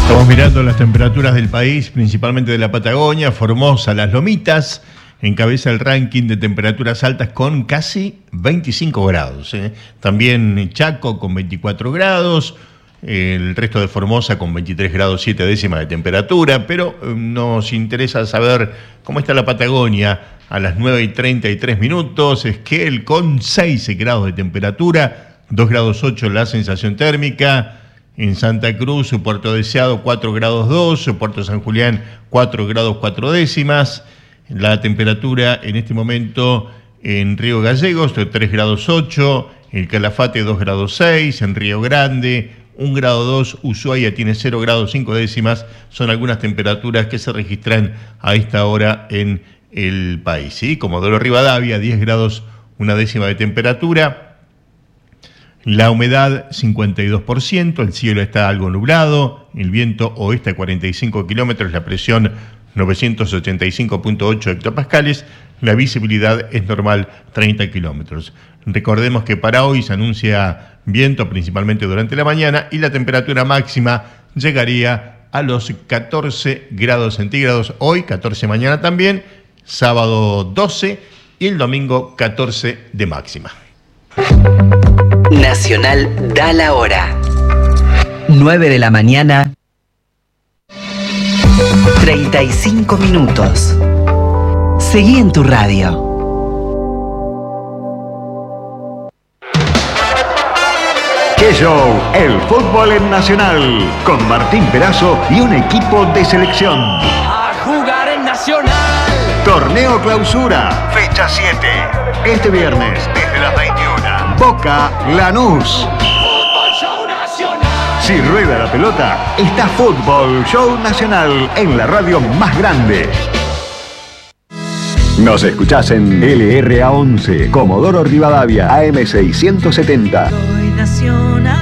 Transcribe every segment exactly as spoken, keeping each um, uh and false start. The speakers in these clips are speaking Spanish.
Estamos mirando las temperaturas del país, principalmente de la Patagonia. Formosa, Las Lomitas, encabeza el ranking de temperaturas altas con casi veinticinco grados. ¿eh? También Chaco con veinticuatro grados, el resto de Formosa con veintitrés grados siete décimas de temperatura, pero eh, nos interesa saber cómo está la Patagonia a las nueve y treinta y tres minutos. Esquel con seis grados de temperatura, dos grados ocho la sensación térmica. En Santa Cruz, Puerto Deseado, cuatro grados dos, Puerto San Julián, cuatro grados cuatro décimas. La temperatura en este momento en Río Gallegos, tres grados ocho, el Calafate, dos grados seis, en Río Grande, un grado dos, Ushuaia tiene cero grados cinco décimas. Son algunas temperaturas que se registran a esta hora en el país. ¿sí? Comodoro Rivadavia, diez grados una décima de temperatura. La humedad cincuenta y dos por ciento, el cielo está algo nublado, el viento oeste a cuarenta y cinco kilómetros, la presión novecientos ochenta y cinco punto ocho hectopascales, la visibilidad es normal treinta kilómetros. Recordemos que para hoy se anuncia viento principalmente durante la mañana y la temperatura máxima llegaría a los catorce grados centígrados hoy, catorce mañana también, sábado doce y el domingo catorce de máxima. Nacional da la hora. nueve de la mañana, treinta y cinco minutos. Seguí en tu radio. ¡Qué show! El fútbol en Nacional. Con Martín Perazo y un equipo de selección. A jugar en Nacional. Torneo Clausura. Fecha siete. Este viernes, desde las veintiuna. Boca Lanús. Fútbol Show Nacional. Si rueda la pelota, está Fútbol Show Nacional en la radio más grande. Nos escuchás en L R A once, Comodoro Rivadavia, A M seiscientos setenta. Soy Nacional.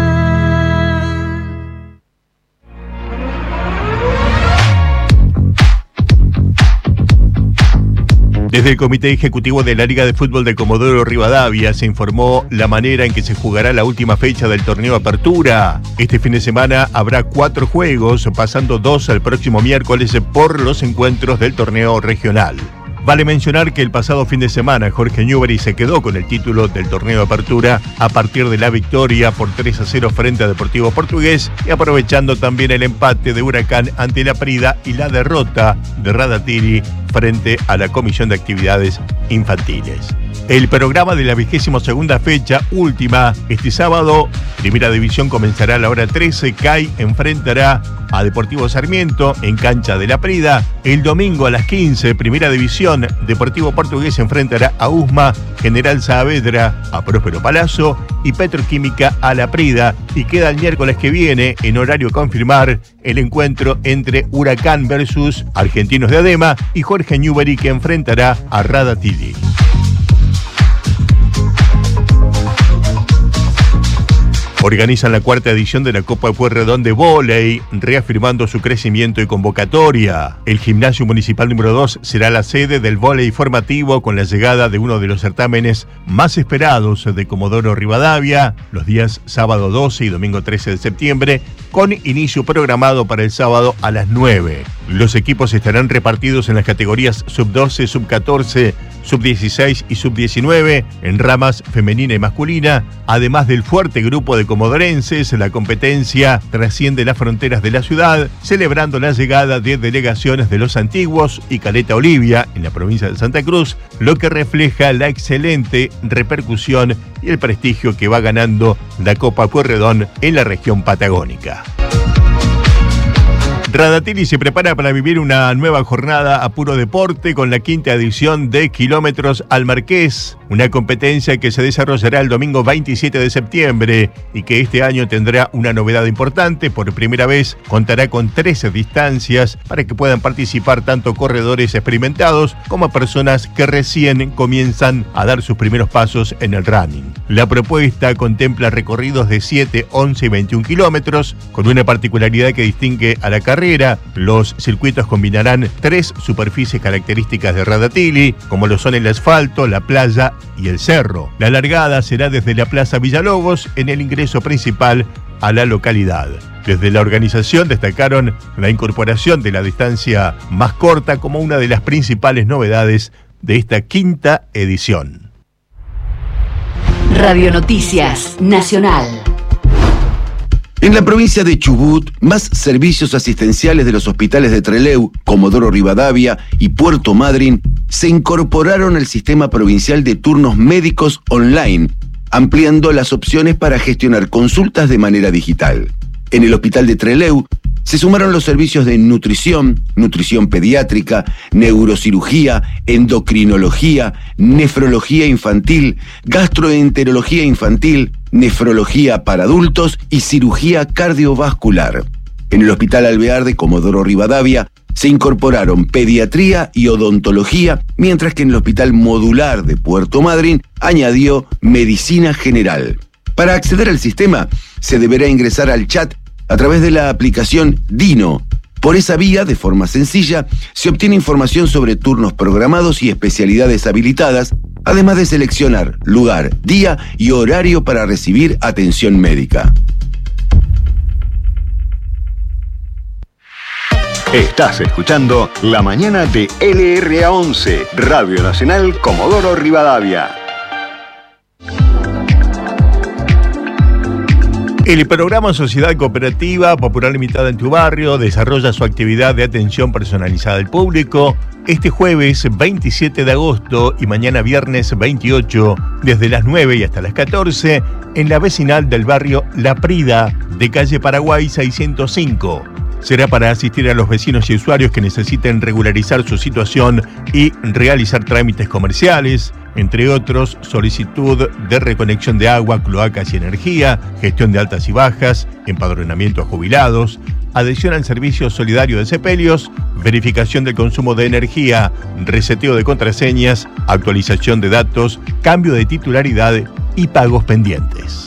Desde el Comité Ejecutivo de la Liga de Fútbol de Comodoro Rivadavia se informó la manera en que se jugará la última fecha del torneo Apertura. Este fin de semana habrá cuatro juegos, pasando dos al próximo miércoles por los encuentros del torneo regional. Vale mencionar que el pasado fin de semana Jorge Newbery se quedó con el título del torneo Apertura a partir de la victoria por tres a cero frente a Deportivo Portugués y aprovechando también el empate de Huracán ante La Prida y la derrota de Radatili frente a la Comisión de Actividades Infantiles. El programa de la vigésima segunda fecha, última, este sábado, Primera División comenzará a la hora trece, C A I enfrentará a Deportivo Sarmiento en cancha de La Prida. El domingo a las quince, Primera División, Deportivo Portugués enfrentará a Usma, General Saavedra a Próspero Palazzo y Petroquímica a La Prida. Y queda el miércoles que viene, en horario confirmar, el encuentro entre Huracán versus Argentinos de Adema y Jorge Newbery que enfrentará a Radatili. Organizan la cuarta edición de la Copa Pueyrredón de Vóley, reafirmando su crecimiento y convocatoria. El Gimnasio Municipal número dos será la sede del vóley formativo con la llegada de uno de los certámenes más esperados de Comodoro Rivadavia, los días sábado doce y domingo trece de septiembre, con inicio programado para el sábado a las nueve. Los equipos estarán repartidos en las categorías sub doce, sub catorce, sub dieciséis y sub diecinueve, en ramas femenina y masculina. Además del fuerte grupo de comodorenses, la competencia trasciende las fronteras de la ciudad, celebrando la llegada de delegaciones de Los Antiguos y Caleta Olivia, en la provincia de Santa Cruz, lo que refleja la excelente repercusión y el prestigio que va ganando la Copa Pueyrredón en la región patagónica. Radatili se prepara para vivir una nueva jornada a puro deporte con la quinta edición de Kilómetros al Marqués, una competencia que se desarrollará el domingo veintisiete de septiembre y que este año tendrá una novedad importante. Por primera vez contará con trece distancias para que puedan participar tanto corredores experimentados como personas que recién comienzan a dar sus primeros pasos en el running. La propuesta contempla recorridos de siete, once y veintiún kilómetros, con una particularidad que distingue a la carrera. Los circuitos combinarán tres superficies características de Radatili, como lo son el asfalto, la playa y el cerro. La largada será desde la Plaza Villalobos en el ingreso principal a la localidad. Desde la organización destacaron la incorporación de la distancia más corta como una de las principales novedades de esta quinta edición. Radio Noticias Nacional. En la provincia de Chubut, más servicios asistenciales de los hospitales de Trelew, Comodoro Rivadavia y Puerto Madryn se incorporaron al sistema provincial de turnos médicos online, ampliando las opciones para gestionar consultas de manera digital. En el hospital de Trelew se sumaron los servicios de nutrición, nutrición pediátrica, neurocirugía, endocrinología, nefrología infantil, gastroenterología infantil, nefrología para adultos y cirugía cardiovascular. En el Hospital Alvear de Comodoro Rivadavia se incorporaron pediatría y odontología, mientras que en el Hospital Modular de Puerto Madryn añadió medicina general. Para acceder al sistema se deberá ingresar al chat a través de la aplicación Dino. Por esa vía, de forma sencilla, se obtiene información sobre turnos programados y especialidades habilitadas, además de seleccionar lugar, día y horario para recibir atención médica. Estás escuchando La Mañana de L R A once, Radio Nacional Comodoro Rivadavia. El programa Sociedad Cooperativa Popular Limitada en tu Barrio desarrolla su actividad de atención personalizada al público este jueves veintisiete de agosto y mañana viernes veintiocho, desde las nueve y hasta las catorce, en la vecinal del barrio La Prida, de calle Paraguay seiscientos cinco. Será para asistir a los vecinos y usuarios que necesiten regularizar su situación y realizar trámites comerciales, entre otros, solicitud de reconexión de agua, cloacas y energía, gestión de altas y bajas, empadronamiento a jubilados, adhesión al servicio solidario de sepelios, verificación del consumo de energía, reseteo de contraseñas, actualización de datos, cambio de titularidad y pagos pendientes.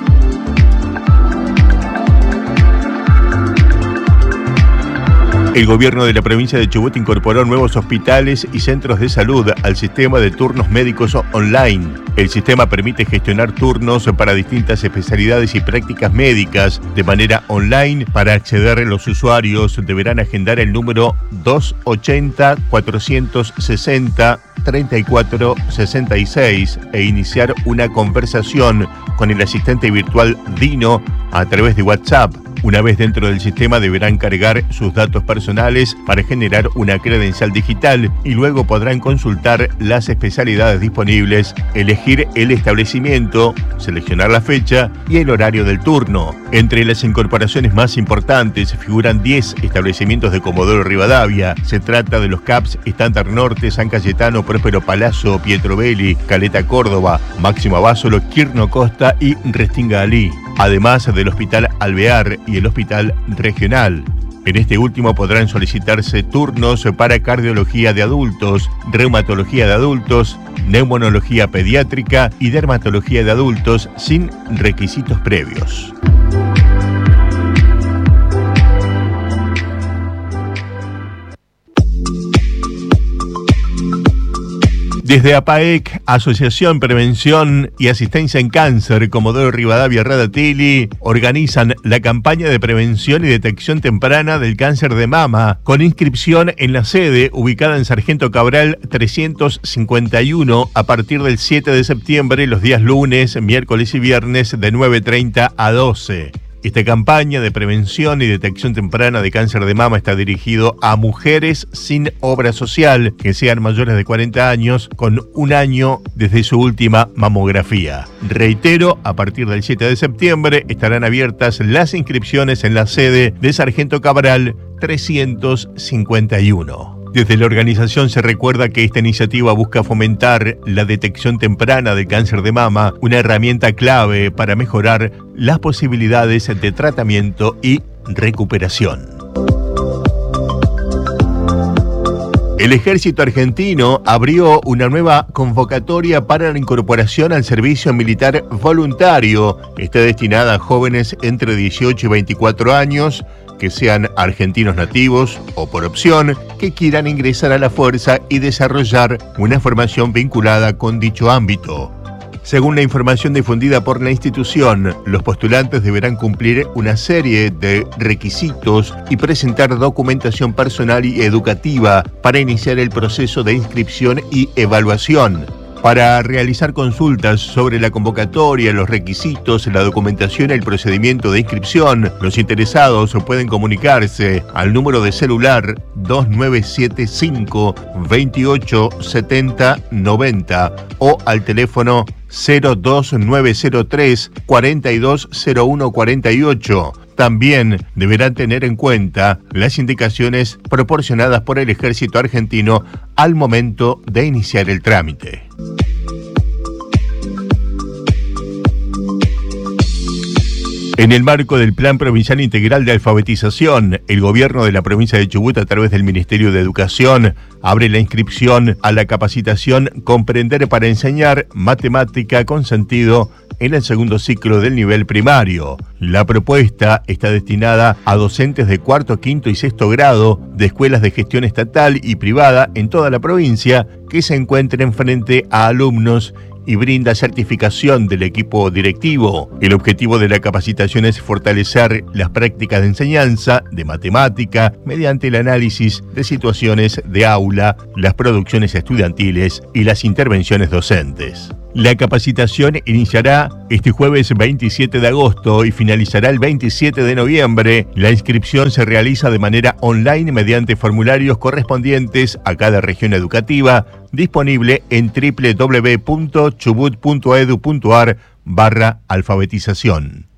El gobierno de la provincia de Chubut incorporó nuevos hospitales y centros de salud al sistema de turnos médicos online. El sistema permite gestionar turnos para distintas especialidades y prácticas médicas de manera online. Para acceder, los usuarios deberán agendar el número dos ochenta, cuatrocientos sesenta, treinta y cuatro sesenta y seis e iniciar una conversación con el asistente virtual Dino a través de WhatsApp. Una vez dentro del sistema deberán cargar sus datos personales para generar una credencial digital y luego podrán consultar las especialidades disponibles, elegir el establecimiento, seleccionar la fecha y el horario del turno. Entre las incorporaciones más importantes figuran diez establecimientos de Comodoro Rivadavia. Se trata de los C A P S Estándar Norte, San Cayetano, Próspero Palazzo, Pietro Belli, Caleta Córdoba, Máximo Abásolo, Quirno Costa y Restinga Alí, además del Hospital Alvear y el Hospital Regional. En este último podrán solicitarse turnos para cardiología de adultos, reumatología de adultos, neumonología pediátrica y dermatología de adultos sin requisitos previos. Desde APAEC, Asociación Prevención y Asistencia en Cáncer, Comodoro Rivadavia Radatili, organizan la campaña de prevención y detección temprana del cáncer de mama, con inscripción en la sede ubicada en Sargento Cabral trescientos cincuenta y uno a partir del siete de septiembre, los días lunes, miércoles y viernes de nueve treinta a doce. Esta campaña de prevención y detección temprana de cáncer de mama está dirigido a mujeres sin obra social que sean mayores de cuarenta años con un año desde su última mamografía. Reitero, a partir del siete de septiembre estarán abiertas las inscripciones en la sede de Sargento Cabral trescientos cincuenta y uno. Desde la organización se recuerda que esta iniciativa busca fomentar la detección temprana del cáncer de mama, una herramienta clave para mejorar las posibilidades de tratamiento y recuperación. El Ejército Argentino abrió una nueva convocatoria para la incorporación al servicio militar voluntario. Está destinada a jóvenes entre dieciocho y veinticuatro años, que sean argentinos nativos o por opción, que quieran ingresar a la fuerza y desarrollar una formación vinculada con dicho ámbito. Según la información difundida por la institución, los postulantes deberán cumplir una serie de requisitos y presentar documentación personal y educativa para iniciar el proceso de inscripción y evaluación. Para realizar consultas sobre la convocatoria, los requisitos, la documentación y el procedimiento de inscripción, los interesados pueden comunicarse al número de celular dos nueve siete cinco, veintiocho setenta noventa o al teléfono cero dos nueve cero tres, cuarenta y dos cero uno cuarenta y ocho. También deberán tener en cuenta las indicaciones proporcionadas por el Ejército Argentino al momento de iniciar el trámite. En el marco del Plan Provincial Integral de Alfabetización, el gobierno de la provincia de Chubut, a través del Ministerio de Educación, abre la inscripción a la capacitación Comprender para Enseñar Matemática con Sentido en el segundo ciclo del nivel primario. La propuesta está destinada a docentes de cuarto, quinto y sexto grado de escuelas de gestión estatal y privada en toda la provincia que se encuentren frente a alumnos y brinda certificación del equipo directivo. El objetivo de la capacitación es fortalecer las prácticas de enseñanza de matemática mediante el análisis de situaciones de aula, las producciones estudiantiles y las intervenciones docentes. La capacitación iniciará este jueves veintisiete de agosto y finalizará el veintisiete de noviembre. La inscripción se realiza de manera online mediante formularios correspondientes a cada región educativa, disponible en doble u doble u doble u punto chubut punto edu punto ar barra alfabetización.